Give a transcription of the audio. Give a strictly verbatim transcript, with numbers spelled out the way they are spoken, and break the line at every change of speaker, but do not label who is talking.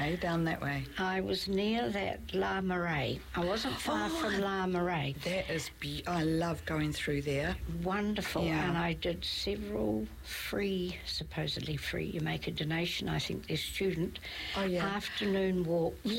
hey, down that way?
I was near that La Marais. I wasn't far
Oh,
from La Marais.
That is, be- I love going through there.
Wonderful.
Yeah.
And I did several free, supposedly free, you make a donation, I think they're student,
Oh, yeah.
afternoon walks